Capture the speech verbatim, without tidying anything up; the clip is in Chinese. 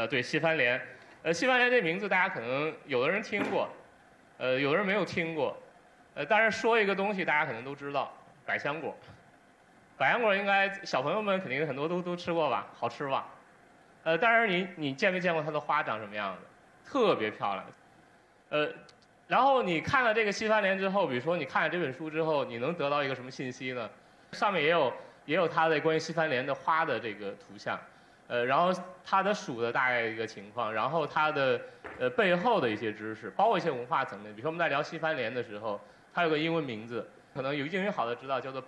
对，西番莲，呃，西番莲这名字大家可能有的人听过，呃，有的人没有听过，呃，但是说一个东西大家可能都知道，百香果。百香果应该小朋友们肯定很多都都吃过吧，好吃吧？呃，但是你你见没见过它的花长什么样子？特别漂亮。呃，然后你看了这个西番莲之后，比如说你看了这本书之后，你能得到一个什么信息呢？上面也有也有它的关于西番莲的花的这个图像，呃，然后它的属的大概一个情况，然后它的呃背后的一些知识，包括一些文化层面。比如说我们在聊西番莲的时候，它有个英文名字，可能有英语好的知道，叫做